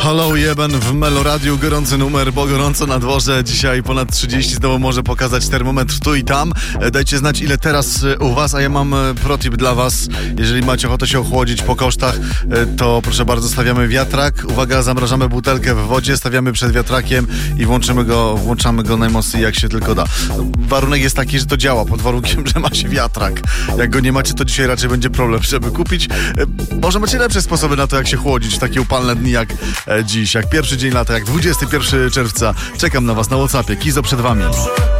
Halo Jeben w Meloradiu, gorący numer, bo gorąco na dworze. Dzisiaj ponad 30, znowu może pokazać termometr tu i tam. Dajcie znać, ile teraz u was, a ja mam protip dla was. Jeżeli macie ochotę się ochłodzić po kosztach, to proszę bardzo, stawiamy wiatrak. Uwaga, zamrażamy butelkę w wodzie, stawiamy przed wiatrakiem i włączamy go najmocniej jak się tylko da. Warunek jest taki, że to działa, pod warunkiem, że ma się wiatrak. Jak go nie macie, to dzisiaj raczej będzie problem, żeby kupić. Może macie lepsze sposoby na to, jak się chłodzić w takie upalne dni jak dziś, jak pierwszy dzień lata, jak 21 czerwca. Czekam na was na WhatsAppie. Kizo przed wami.